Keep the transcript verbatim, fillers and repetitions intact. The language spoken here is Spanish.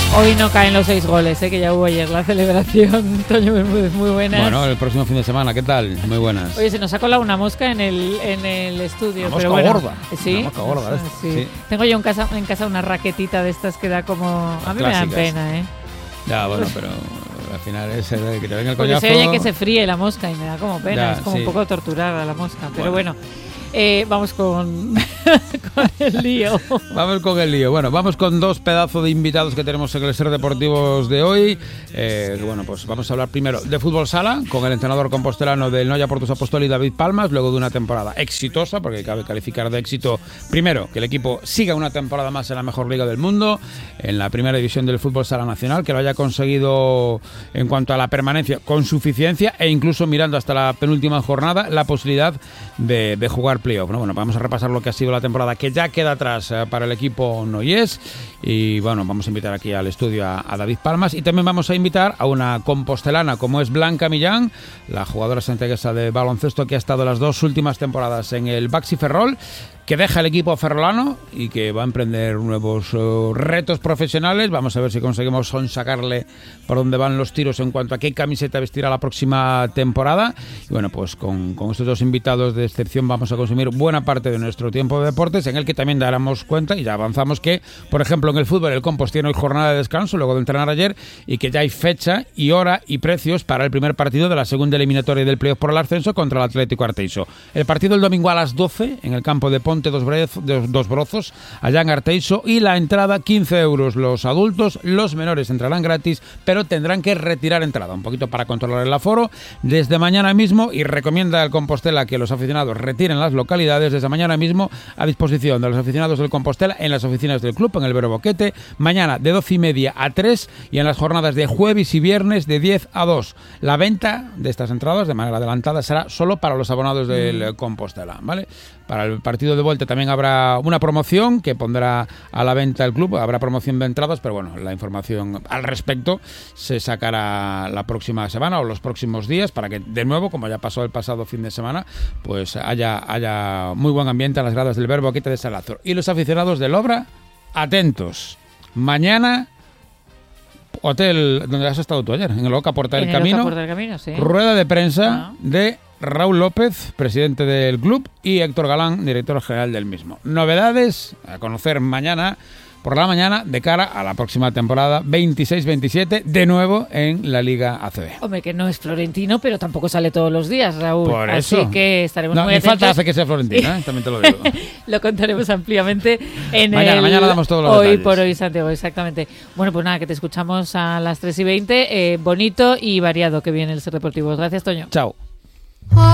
Hoy no caen los seis goles, ¿eh? Que ya hubo ayer la celebración. Toño Bermúdez, muy buenas. Bueno, el próximo fin de semana, ¿qué tal? Muy buenas. Oye, se nos ha colado una mosca en el, en el estudio. Una pero mosca bueno, gorda. ¿sí? Una mosca gorda. Sí, sí. Sí. Tengo yo en casa, en casa una raquetita de estas que da como... A mí Clásicas. me dan pena, ¿eh? Ya, bueno, pero al final es el que te venga el Porque coñazo. se oye que se fríe la mosca y me da como pena. Ya, es como sí. un poco torturada la mosca. Pero Bueno. bueno, eh, vamos con, con el lío. Vamos con el lío. Bueno, vamos con dos pedazos de invitados que tenemos en el Ser Deportivos de hoy. Eh, bueno, pues vamos a hablar primero de fútbol sala con el entrenador compostelano del Noia Portus Apostoli, David Palmas, luego de una temporada exitosa, porque cabe calificar de éxito, primero, que el equipo siga una temporada más en la mejor liga del mundo, en la primera división del fútbol sala nacional, que lo haya conseguido en cuanto a la permanencia con suficiencia e incluso mirando hasta la penúltima jornada la posibilidad de, de jugar playoff, ¿no? Bueno, vamos a repasar lo que ha sido la temporada que ya queda atrás eh, para el equipo noyés y bueno, vamos a invitar aquí al estudio a, a David Palmas y también vamos a invitar a una compostelana como es Blanca Millán, la jugadora santiaguesa de baloncesto que ha estado las dos últimas temporadas en el Baxi Ferrol, que deja el equipo ferrolano y que va a emprender nuevos uh, retos profesionales. Vamos a ver si conseguimos sonsacarle por dónde van los tiros en cuanto a qué camiseta vestirá la próxima temporada. Y bueno, pues con, con estos dos invitados de excepción vamos a consumir buena parte de nuestro tiempo de deportes, en el que también daremos cuenta, y ya avanzamos, que, por ejemplo, en el fútbol el Compos tiene hoy jornada de descanso luego de entrenar ayer y que ya hay fecha y hora y precios para el primer partido de la segunda eliminatoria del playoff por el ascenso contra el Atlético Arteixo. El partido el domingo a las doce en el campo de Ponte Dos, Brez, dos, dos Brozos, allá en Arteixo, y la entrada quince euros los adultos, los menores entrarán gratis, pero tendrán que retirar entrada, un poquito para controlar el aforo, desde mañana mismo, y recomienda el Compostela que los aficionados retiren las localidades desde mañana mismo a disposición de los aficionados del Compostela en las oficinas del club, en el Vero Boquete, mañana de doce y media a tres y en las jornadas de jueves y viernes de diez a dos. La venta de estas entradas de manera adelantada será solo para los abonados del Compostela, ¿vale? Para el partido de vuelta también habrá una promoción que pondrá a la venta el club, habrá promoción de entradas, pero bueno, la información al respecto se sacará la próxima semana o los próximos días para que de nuevo, como ya pasó el pasado fin de semana, pues haya, haya muy buen ambiente en las gradas del Vero Boquete de San Lázaro. Y los aficionados del Obra, atentos. Mañana, hotel donde has estado tú ayer, en el Oca Porta del Camino, Puerta del Camino, sí. Rueda de prensa Ah. de Raúl López, presidente del club, y Héctor Galán, director general del mismo. Novedades a conocer mañana por la mañana de cara a la próxima temporada veintiséis veintisiete, de nuevo en la Liga A C B. Hombre, que no es florentino, pero tampoco sale todos los días, Raúl. Por Así eso. que estaremos No, muy ni atentos. falta hace que sea Florentina, ¿eh? También te lo digo. Lo contaremos ampliamente en Mañana, el... mañana damos todos los Hoy detalles. por hoy, Santiago, exactamente. Bueno, pues nada, que te escuchamos a las tres y veinte. Eh, bonito y variado que viene el Ser Deportivo. Gracias, Toño. Chao.